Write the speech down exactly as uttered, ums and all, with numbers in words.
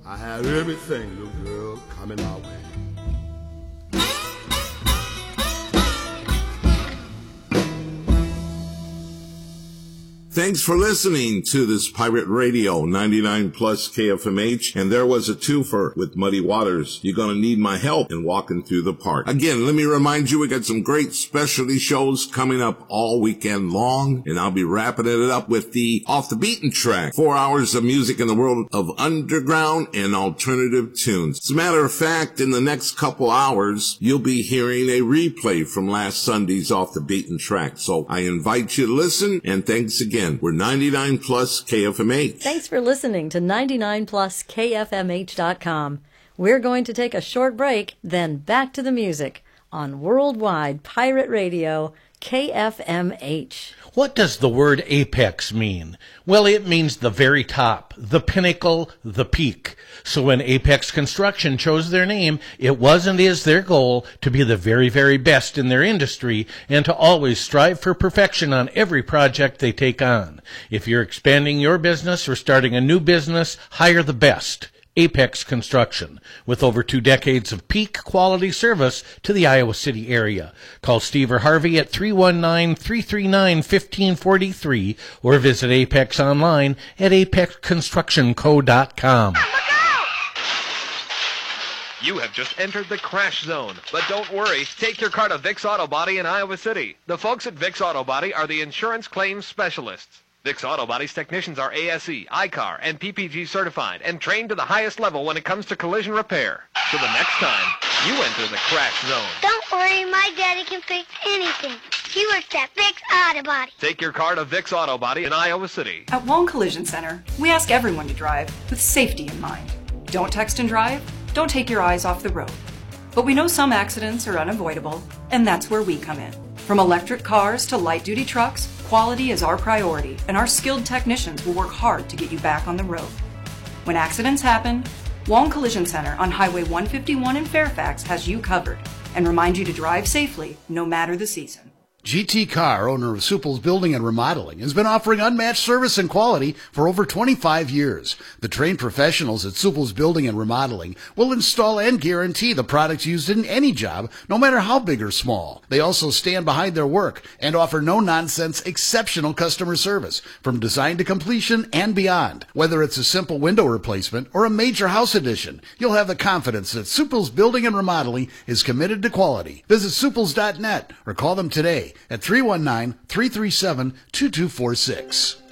I have everything, little girl, coming my way. Thanks for listening to this Pirate Radio ninety-nine plus K F M H, and there was a twofer with Muddy Waters. You're going to need my help in walking through the park. Again, let me remind you, we got some great specialty shows coming up all weekend long, and I'll be wrapping it up with the Off the Beaten Track, four hours of music in the world of underground and alternative tunes. As a matter of fact, in the next couple hours, you'll be hearing a replay from last Sunday's Off the Beaten Track. So I invite you to listen, and thanks again. We're ninety-nine plus K F M H. Thanks for listening to ninety-nine plus K F M H dot com. We're going to take a short break, then back to the music on Worldwide Pirate Radio, K F M H. What does the word apex mean? Well, it means the very top, the pinnacle, the peak. So when Apex Construction chose their name, it was and is their goal to be the very, very best in their industry and to always strive for perfection on every project they take on. If you're expanding your business or starting a new business, hire the best. Apex Construction, with over two decades of peak quality service to the Iowa City area. Call Steve or Harvey at three one nine, three three nine, one five four three or visit Apex online at apex construction co dot com. You have just entered the crash zone. But don't worry, take your car to Vic's Auto Body in Iowa City. The folks at Vic's Auto Body are the insurance claims specialists. Vic's Auto Body's technicians are A S E, I C A R, and P P G certified and trained to the highest level when it comes to collision repair. So the next time, you enter the crash zone. Don't worry, my daddy can fix anything. He works at Vic's Auto Body. Take your car to Vic's Auto Body in Iowa City. At Wong Collision Center, we ask everyone to drive with safety in mind. Don't text and drive. Don't take your eyes off the road. But we know some accidents are unavoidable, and that's where we come in. From electric cars to light-duty trucks, quality is our priority, and our skilled technicians will work hard to get you back on the road. When accidents happen, Wong Collision Center on Highway one fifty-one in Fairfax has you covered and remind you to drive safely no matter the season. G T Carr, owner of Supple's Building and Remodeling, has been offering unmatched service and quality for over twenty-five years. The trained professionals at Supple's Building and Remodeling will install and guarantee the products used in any job, no matter how big or small. They also stand behind their work and offer no-nonsense, exceptional customer service from design to completion and beyond. Whether it's a simple window replacement or a major house addition, you'll have the confidence that Supple's Building and Remodeling is committed to quality. Visit suples dot net or call them today at three one nine, three three seven, two two four six.